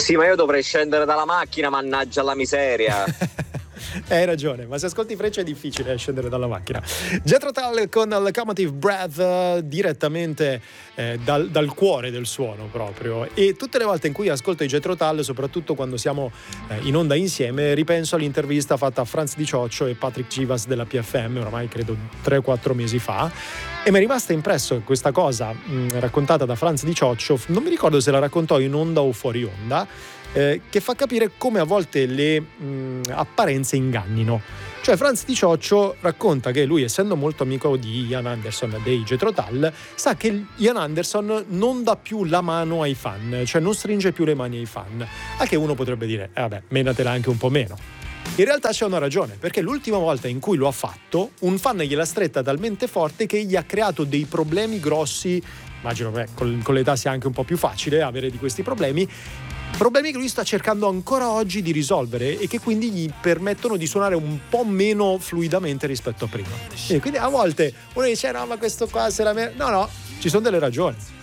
Sì, ma io dovrei scendere dalla macchina, mannaggia la miseria. Hai ragione, ma se ascolti Freccia è difficile scendere dalla macchina. Jethro Tull con Locomotive Breath, direttamente dal cuore del suono proprio. E tutte le volte in cui ascolto i Jethro Tull, soprattutto quando siamo in onda insieme, ripenso all'intervista fatta a Franz Di Cioccio e Patrick Givas della PFM, oramai credo 3-4 mesi fa, e mi è rimasta impresso questa cosa raccontata da Franz Di Cioccio, non mi ricordo se la raccontò in onda o fuori onda, che fa capire come a volte le apparenze ingannino. Cioè Franz Di Cioccio racconta che lui, essendo molto amico di Ian Anderson dei Jethro Tull, sa che Ian Anderson non dà più la mano ai fan, cioè non stringe più le mani ai fan, a che uno potrebbe dire vabbè, menatela anche un po' meno. In realtà c'è una ragione, perché l'ultima volta in cui lo ha fatto, un fan gliela stretta talmente forte che gli ha creato dei problemi grossi. Immagino che con l'età sia anche un po' più facile avere di questi problemi che lui sta cercando ancora oggi di risolvere e che quindi gli permettono di suonare un po' meno fluidamente rispetto a prima. E quindi a volte uno dice no, ma questo qua se la no, ci sono delle ragioni.